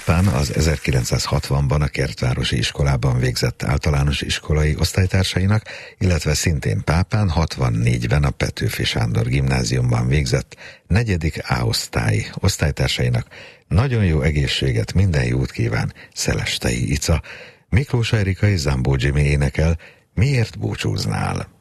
Pápán az 1960-ban a Kertvárosi iskolában végzett általános iskolai osztálytársainak, illetve szintén Pápán 64-ben a Petőfi Sándor gimnáziumban végzett 4. A osztály osztálytársainak nagyon jó egészséget, minden jót kíván Szelestei Ica. Miklós Erika és Zambó Jimmy énekel Miért búcsúznál?